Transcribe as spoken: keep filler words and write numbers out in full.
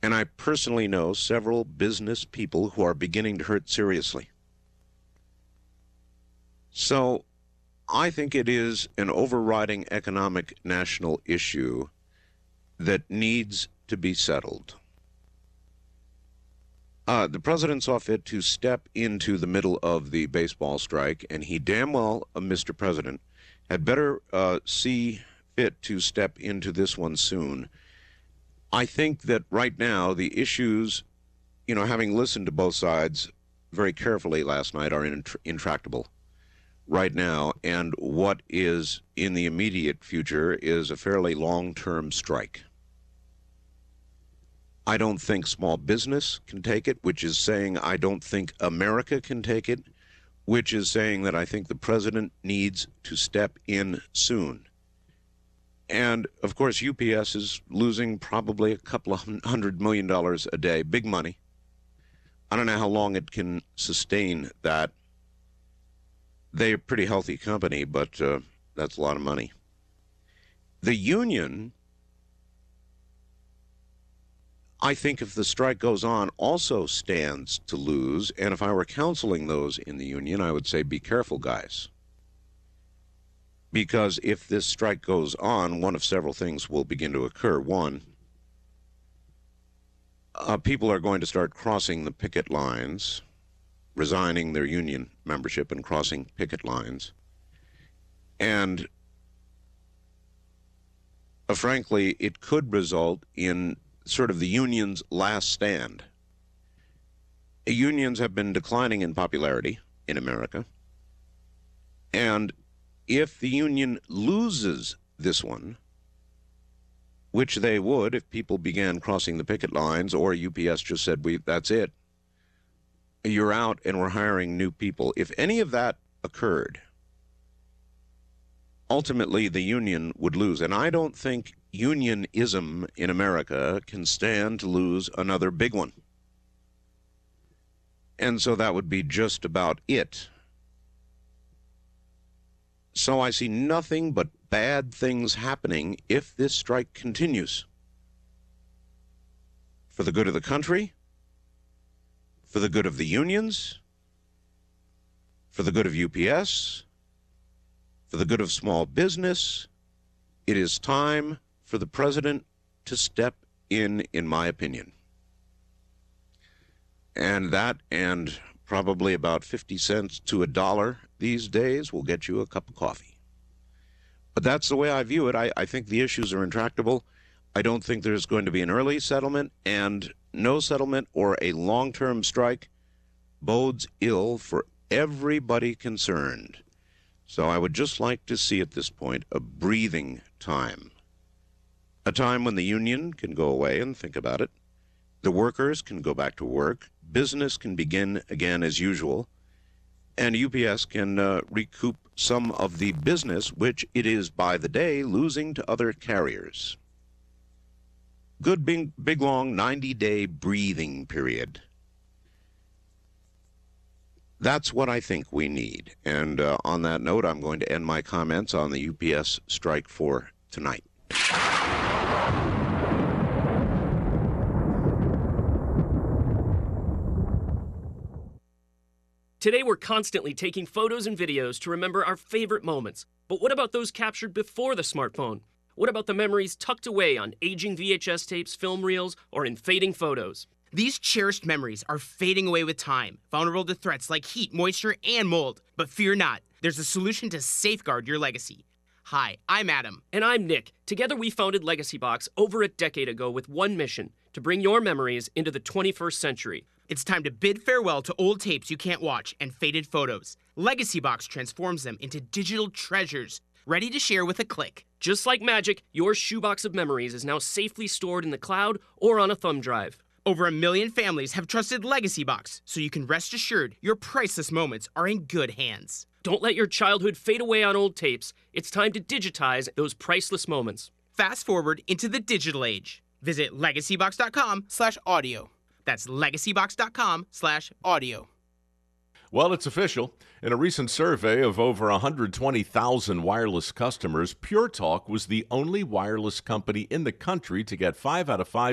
And I personally know several business people who are beginning to hurt seriously. So I think it is an overriding economic national issue that needs to be settled. Uh, the president saw fit to step into the middle of the baseball strike, and he damn well, uh, Mister President, had better uh, see fit to step into this one soon. I think that right now the issues, you know, having listened to both sides very carefully last night, are int- intractable right now, and what is in the immediate future is a fairly long-term strike. I don't think small business can take it, which is saying I don't think America can take it, which is saying that I think the president needs to step in soon. And, of course, U P S is losing probably a couple of hundred million dollars a day, big money. I don't know how long it can sustain that. They're a pretty healthy company, but uh, that's a lot of money. The union, I think if the strike goes on, also stands to lose. And if I were counseling those in the union, I would say, be careful, guys. Because if this strike goes on, one of several things will begin to occur. One, uh, people are going to start crossing the picket lines, resigning their union membership and crossing picket lines. And uh, frankly, it could result in sort of the union's last stand. Unions have been declining in popularity in America. And if the union loses this one, which they would if people began crossing the picket lines, or U P S just said, "We that's it, you're out and we're hiring new people." If any of that occurred, ultimately the union would lose. And I don't think unionism in America can stand to lose another big one. And so that would be just about it. So I see nothing but bad things happening if this strike continues. For the good of the country, for the good of the unions, for the good of U P S, for the good of small business, it is time for the president to step in, in my opinion. And that, and probably about fifty cents to a dollar these days, will get you a cup of coffee. But that's the way I view it. I, I think the issues are intractable. I don't think there's going to be an early settlement, and no settlement or a long-term strike bodes ill for everybody concerned. So I would just like to see at this point a breathing time. A time when the union can go away and think about it. The workers can go back to work. Business can begin again as usual. And U P S can uh, recoup some of the business, which it is by the day losing to other carriers. Good, big, big long ninety-day breathing period. That's what I think we need. And uh, on that note, I'm going to end my comments on the U P S strike for tonight. Today, we're constantly taking photos and videos to remember our favorite moments. But what about those captured before the smartphone? What about the memories tucked away on aging V H S tapes, film reels, or in fading photos? These cherished memories are fading away with time, vulnerable to threats like heat, moisture, and mold. But fear not, there's a solution to safeguard your legacy. Hi, I'm Adam. And I'm Nick. Together we founded Legacy Box over a decade ago with one mission, to bring your memories into the twenty-first century. It's time to bid farewell to old tapes you can't watch and faded photos. Legacy Box transforms them into digital treasures, ready to share with a click. Just like magic, your shoebox of memories is now safely stored in the cloud or on a thumb drive. Over a million families have trusted Legacy Box, so you can rest assured your priceless moments are in good hands. Don't let your childhood fade away on old tapes. It's time to digitize those priceless moments. Fast forward into the digital age. Visit legacybox.com slash audio. That's legacybox.com slash audio. Well, it's official. In a recent survey of over one hundred twenty thousand wireless customers, Pure Talk was the only wireless company in the country to get five out of five